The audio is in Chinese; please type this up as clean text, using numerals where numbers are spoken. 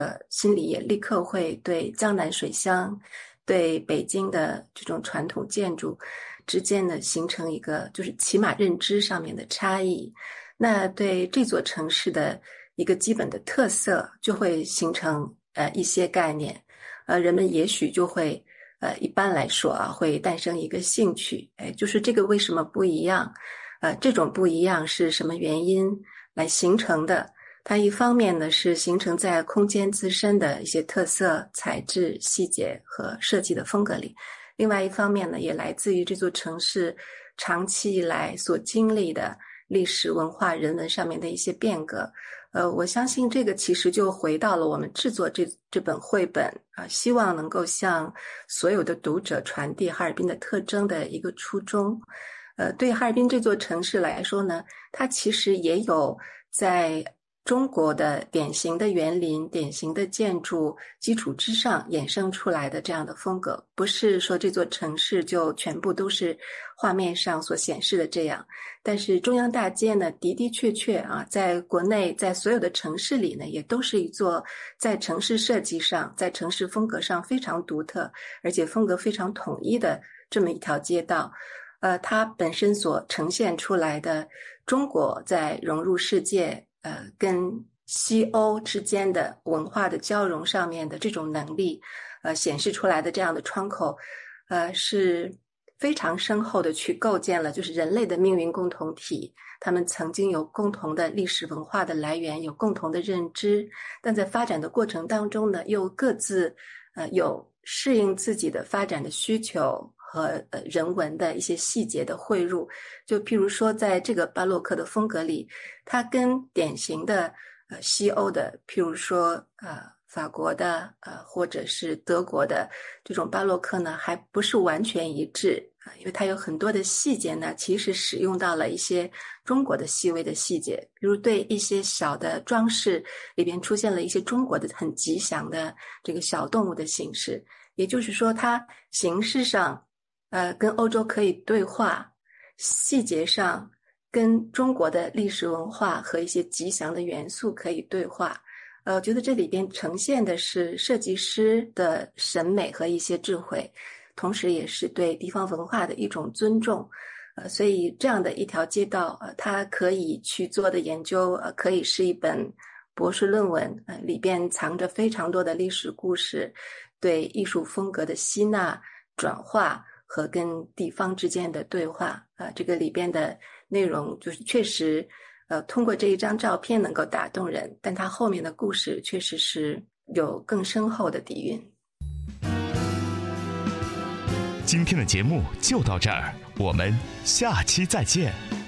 心里也立刻会对江南水乡、对北京的这种传统建筑之间呢形成一个就是起码认知上面的差异。那对这座城市的一个基本的特色就会形成一些概念，人们也许就会一般来说啊会诞生一个兴趣，就是这个为什么不一样？这种不一样是什么原因来形成的？它一方面呢是形成在空间自身的一些特色、材质、细节和设计的风格里，另外一方面呢也来自于这座城市长期以来所经历的历史文化人文上面的一些变革。我相信这个其实就回到了我们制作这本绘本希望能够向所有的读者传递哈尔滨的特征的一个初衷。对哈尔滨这座城市来说呢，它其实也有在中国的典型的园林、典型的建筑基础之上衍生出来的这样的风格，不是说这座城市就全部都是画面上所显示的这样。但是中央大街呢，的的确确啊，在国内在所有的城市里呢，也都是一座在城市设计上、在城市风格上非常独特，而且风格非常统一的这么一条街道。它本身所呈现出来的中国在融入世界跟西欧之间的文化的交融上面的这种能力显示出来的这样的窗口是非常深厚的去构建了就是人类的命运共同体，他们曾经有共同的历史文化的来源，有共同的认知，但在发展的过程当中呢，又各自有适应自己的发展的需求和人文的一些细节的汇入。就譬如说在这个巴洛克的风格里，它跟典型的西欧的譬如说法国的或者是德国的这种巴洛克呢还不是完全一致因为它有很多的细节呢其实使用到了一些中国的细微的细节，比如对一些小的装饰里边出现了一些中国的很吉祥的这个小动物的形式，也就是说它形式上跟欧洲可以对话，细节上跟中国的历史文化和一些吉祥的元素可以对话。我觉得这里边呈现的是设计师的审美和一些智慧，同时也是对地方文化的一种尊重。所以这样的一条街道它可以去做的研究可以是一本博士论文里边藏着非常多的历史故事，对艺术风格的吸纳、转化和跟地方之间的对话这个里边的内容就是确实通过这一张照片能够打动人，但它后面的故事确实是有更深厚的底蕴。 今天的节目就到这儿，我们下期再见。